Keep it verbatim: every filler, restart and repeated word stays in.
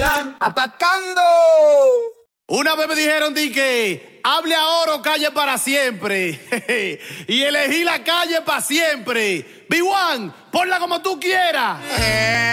están atacando. Una vez me dijeron di que hable ahora o calle para siempre. Y elegí la calle para siempre. B uno, ponla como tú quieras.